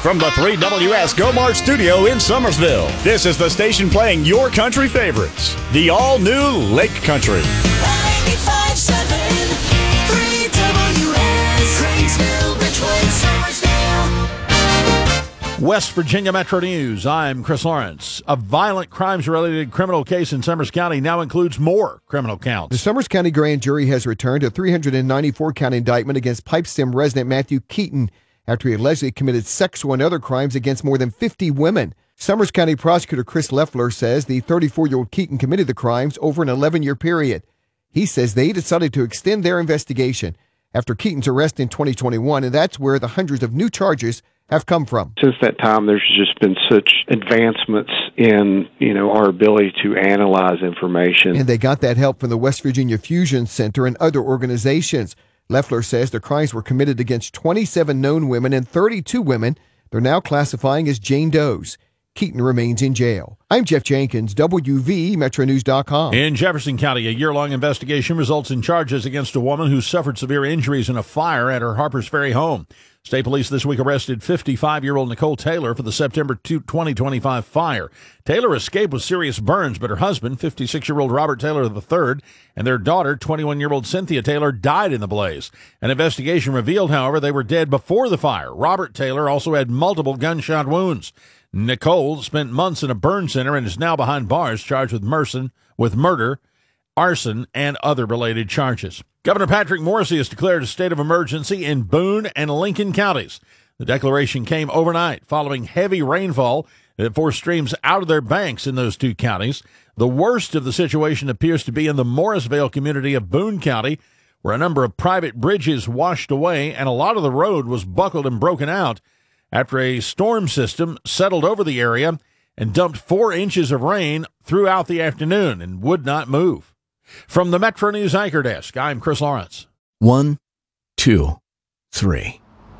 From the 3WS Go Mart studio in Summersville, this is the station playing your country favorites. The all-new Lake Country. 95.7 3WS, Cranesville, Bridgewood, Summersville. West Virginia Metro News. I'm Chris Lawrence. A violent crimes-related criminal case in Summers County now includes more criminal counts. The Summers County Grand Jury has returned a 394-count indictment against Pipestem resident Matthew Keaton after he allegedly committed sexual and other crimes against more than 50 women. Summers County Prosecutor Chris Leffler says the 34-year-old Keaton committed the crimes over an 11-year period. He says they decided to extend their investigation after Keaton's arrest in 2021, and that's where the hundreds of new charges have come from. Since that time, there's just been such advancements in, our ability to analyze information. And they got that help from the West Virginia Fusion Center and other organizations. Leffler says the crimes were committed against 27 known women and 32 women they're now classifying as Jane Does. Keaton remains in jail. I'm Jeff Jenkins, WVMetroNews.com. In Jefferson County, a year-long investigation results in charges against a woman who suffered severe injuries in a fire at her Harpers Ferry home. State police this week arrested 55-year-old Nicole Taylor for the September 2025 fire. Taylor escaped with serious burns, but her husband, 56-year-old Robert Taylor III, and their daughter, 21-year-old Cynthia Taylor, died in the blaze. An investigation revealed, however, they were dead before the fire. Robert Taylor also had multiple gunshot wounds. Nicole spent months in a burn center and is now behind bars, charged with murder, arson, and other related charges. Governor Patrick Morrisey has declared a state of emergency in Boone and Lincoln counties. The declaration came overnight following heavy rainfall that forced streams out of their banks in those two counties. The worst of the situation appears to be in the Morrisville community of Boone County, where a number of private bridges washed away and a lot of the road was buckled and broken out after a storm system settled over the area and dumped 4 inches of rain throughout the afternoon and would not move. From the Metro News Anchor Desk, I'm Chris Lawrence. 1, 2, 3.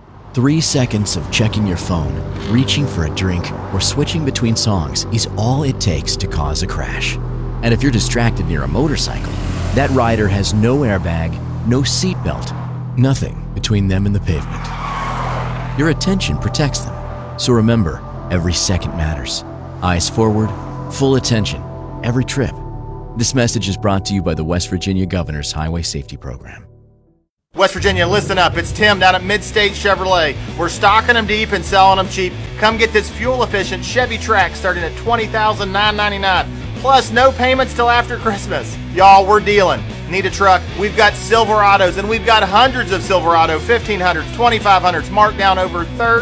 3 seconds of checking your phone, reaching for a drink, or switching between songs is all it takes to cause a crash. And if you're distracted near a motorcycle, that rider has no airbag, no seatbelt, nothing between them and the pavement. Your attention protects them. So remember, every second matters. Eyes forward, full attention, every trip. This message is brought to you by the West Virginia Governor's Highway Safety Program. West Virginia, listen up. It's Tim down at Midstate Chevrolet. We're stocking them deep and selling them cheap. Come get this fuel-efficient Chevy Trax starting at $20,999. Plus, no payments till after Christmas. Y'all, we're dealing. Need a truck? We've got Silverados, and we've got hundreds of Silverado 1500s, 2500s, marked down over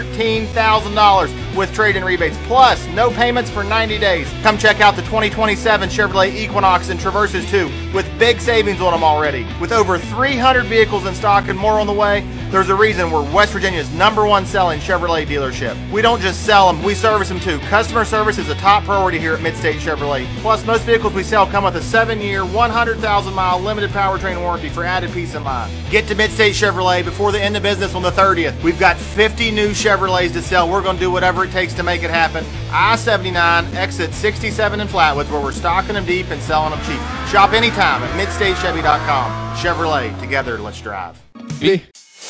$13,000 with trade-in rebates. Plus, no payments for 90 days. Come check out the 2027 Chevrolet Equinox and Traverses too, with big savings on them already. With over 300 vehicles in stock and more on the way, there's a reason we're West Virginia's #1 selling Chevrolet dealership. We don't just sell them, we service them too. Customer service is a top priority here at Midstate Chevrolet. Plus, most vehicles we sell come with a 7-year, 100,000-mile limited powertrain warranty for added peace of mind. Get to Midstate Chevrolet before the end of business on the 30th. We've got 50 new Chevrolets to sell. We're going to do whatever it takes to make it happen. I-79, exit 67 in Flatwoods, where we're stocking them deep and selling them cheap. Shop anytime at MidstateChevy.com. Chevrolet, together, let's drive. Lake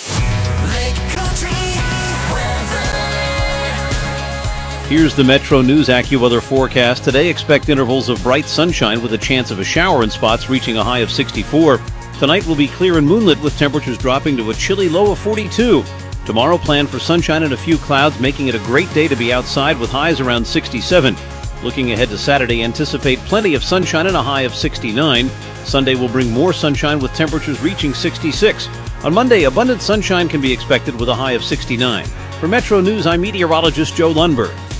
Country weather. Here's the Metro News AccuWeather forecast. Today, expect intervals of bright sunshine with a chance of a shower in spots reaching a high of 64. Tonight will be clear and moonlit with temperatures dropping to a chilly low of 42. Tomorrow, plan for sunshine and a few clouds, making it a great day to be outside with highs around 67. Looking ahead to Saturday, anticipate plenty of sunshine and a high of 69. Sunday will bring more sunshine with temperatures reaching 66. On Monday, abundant sunshine can be expected with a high of 69. For Metro News, I'm meteorologist Joe Lundberg.